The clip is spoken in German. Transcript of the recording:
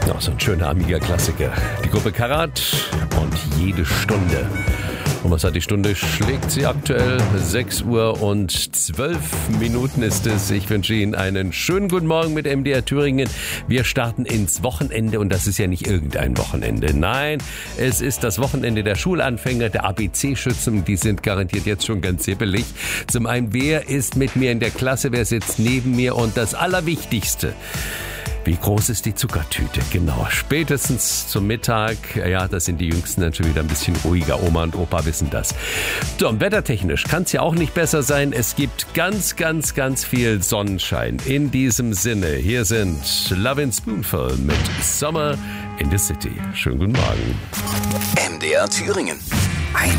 Ja, so ein schöner Amiga-Klassiker. Die Gruppe Karat und jede Stunde. Und was hat die Stunde? Schlägt sie aktuell 6 Uhr und 12 Minuten ist es. Ich wünsche Ihnen einen schönen guten Morgen mit MDR Thüringen. Wir starten ins Wochenende und das ist ja nicht irgendein Wochenende. Nein, es ist das Wochenende der Schulanfänger, der ABC-Schützen. Die sind garantiert jetzt schon ganz hibbelig. Zum einen, wer ist mit mir in der Klasse, wer sitzt neben mir und das Allerwichtigste: wie groß ist die Zuckertüte? Genau, spätestens zum Mittag. Ja, da sind die Jüngsten dann schon wieder ein bisschen ruhiger. Oma und Opa wissen das. So, und wettertechnisch kann es ja auch nicht besser sein. Es gibt ganz, ganz, ganz viel Sonnenschein. In diesem Sinne, hier sind Lovin' Spoonful mit Summer in the City. Schönen guten Morgen. MDR Thüringen. Ein